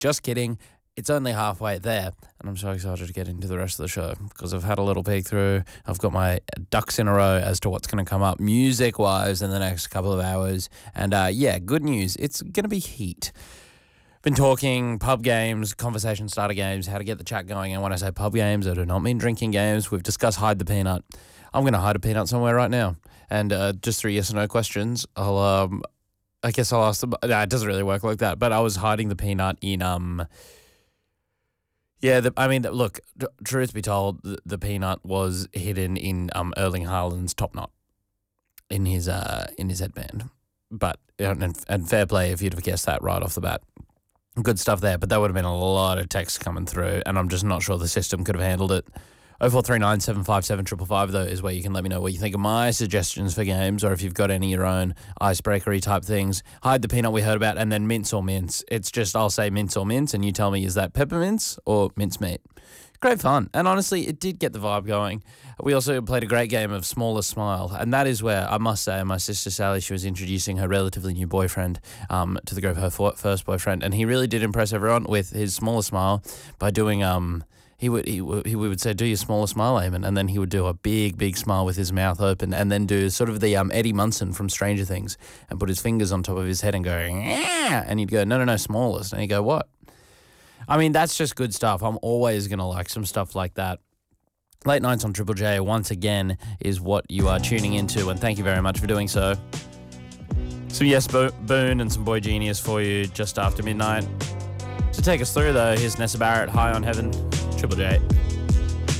Just kidding. It's only halfway there, and I'm so excited to get into the rest of the show because I've had a little peek through. I've got my ducks in a row as to what's going to come up music-wise in the next couple of hours. And good news. It's going to be heat. Been talking pub games, conversation starter games, how to get the chat going. And when I say pub games, I do not mean drinking games. We've discussed hide the peanut. I'm going to hide a peanut somewhere right now. And just 3 yes or no questions. I guess I'll ask them. Nah, it doesn't really work like that. But I was hiding the peanut in look, truth be told, the peanut was hidden in Erling Haaland's top knot in his headband. But and fair play if you'd have guessed that right off the bat. Good stuff there, but that would have been a lot of text coming through, and I'm just not sure the system could have handled it. 0439 757 555 though is where you can let me know what you think of my suggestions for games, or if you've got any of your own icebreakery type things. Hide the peanut we heard about, and then mince or mince. It's just I'll say mince or mince, and you tell me is that peppermints or mincemeat. Great fun, and honestly, it did get the vibe going. We also played a great game of Smallest Smile, and that is where I must say my sister Sally, she was introducing her relatively new boyfriend to the group, her first boyfriend, and he really did impress everyone with his Smallest Smile by doing He would say, do your smallest smile, Eamon, and then he would do a big smile with his mouth open, and then do sort of the Eddie Munson from Stranger Things, and put his fingers on top of his head and go, yeah, and he'd go, no, smallest, and he'd go, what? I mean, that's just good stuff. I'm always going to like some stuff like that. Late Nights on Triple J, once again, is what you are tuning into, and thank you very much for doing so. Some Yes Boone and some Boy Genius for you just after midnight. To take us through, though, here's Nessa Barrett, High on Heaven, Triple J.